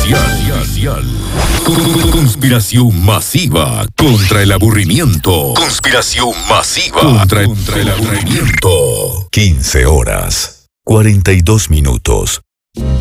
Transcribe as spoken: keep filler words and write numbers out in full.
Radial. Conspiración masiva contra el aburrimiento. Conspiración masiva contra, contra el aburrimiento. quince horas, cuarenta y dos minutos.